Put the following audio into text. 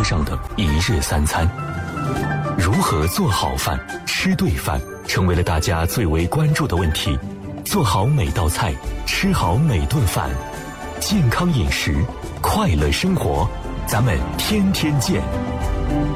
桌上的一日三餐。如何做好饭、吃对饭，成为了大家最为关注的问题。做好每道菜，吃好每顿饭，健康饮食，快乐生活，咱们天天见。